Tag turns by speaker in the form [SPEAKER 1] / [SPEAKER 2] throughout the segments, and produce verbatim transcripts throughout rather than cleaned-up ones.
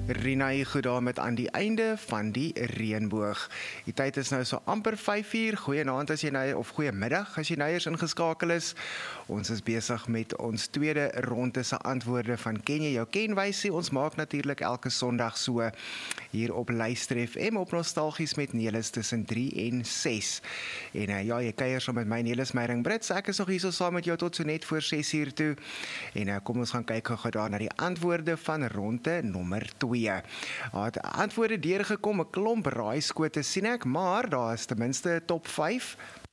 [SPEAKER 1] Rina hier goed daar met aan die einde van die reënboog. Die tyd is nou so amper vyf uur. Goeienaand as jy nou of goeiemiddag as jy nou eers ingeskakel is. Ons is besig met ons tweede ronde se antwoorde van Ken jy jou kenwysie. Ons maak natuurlik elke Sondag so hier op Luister F M op Nostalgies met Nelis tussen drie en ses. En uh, ja, jy kuier saam met my Nelis Meyering Brits. Ek is nog hier so saam met jou tot so net voor ses uur toe. En uh, kom ons gaan kyk gou daar na die antwoorde van ronde nommer twee. Ja, het antwoorde deurgekom, 'n klomp raaiskote sien ek, maar daar is ten minste top vyf.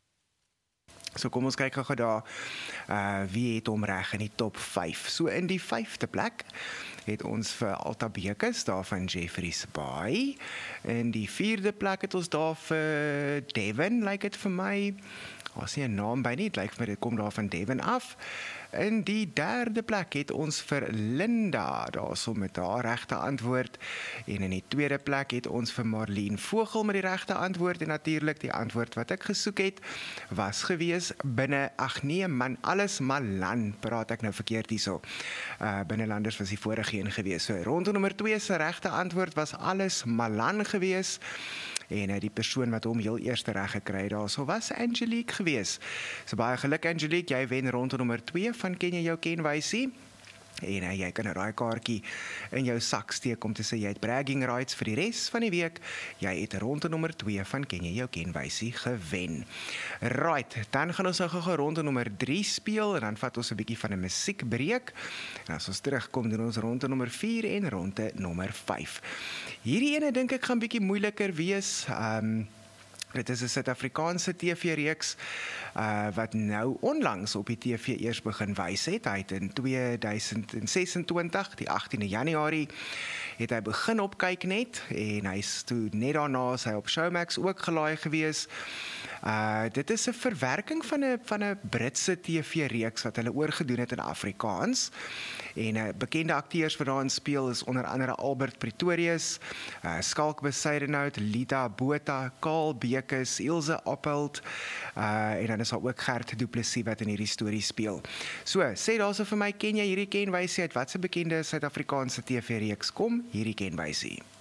[SPEAKER 1] So kom ons kyk gou daar, uh, wie het hom reg in die top vyf. So in die vyfde plek het ons vir Alta Bekes daar van Jeffreys Bay. In die vierde plek het ons daar vir Devon, lyk dit vir my. As nie 'n naam by nie, dit lyk vir my dit kom daar van Devon af. In die derde plek het ons vir Linda, daarso met haar regte antwoord. En in die tweede plek het ons vir Marlene Vogel met die regte antwoord. En natuurlik die antwoord wat ek gesoek het, was gewees binne, ag nee man, alles Malan, praat ek nou verkeerd hierso. Uh, Binnelanders was die vorige een gewees. So ronde nommer twee se regte antwoord was alles Malan gewees. En uh, die persoon wat hom heel eerste reg gekry het daarso was Angelique gewees. So baie geluk Angelique, jy wen ronde nommer twee van Ken jy jou kenwysie. En uh, jy kan 'n raaikaartjie in jou sak steek om te sê jy het bragging rights vir die res van die week. Jy het ronde nommer twee van Ken jy jou kenwysie gewen. Right, dan gaan ons nou gou ronde nommer drie speel en dan vat ons 'n bietjie van 'n musiekbreek. En as ons terugkom doen ons ronde nommer vier en ronde nommer vyf. Hierdie ene dink ek gaan bietjie moeiliker wees. Um, Dit is 'n Suid-Afrikaanse T V-reeks uh, wat nou onlangs op die T V eers begin wys het. Hy het in tweeduisend sesentwintig, die agtiende Januarie, het hy begin op Kyknet en hy's toe net daarna is hy op Showmax ook gelaai gewees. Uh, dit is 'n verwerking van 'n van 'n Britse T V-reeks wat hulle oorgedoen het in Afrikaans. En uh, bekende akteurs wat daarin speel is onder andere Albert Pretorius, uh, Skalk Besuidenhout, Lita Botha, Karl Bekes, Ilse Oppelt, uh, en dan is daar ook Gert Du Plessis wat in hierdie storie speel. So, sê daarso vir my, ken jy hierdie kenwysie uit watse bekende Suid-Afrikaanse T V-reeks kom hierdie kenwysie?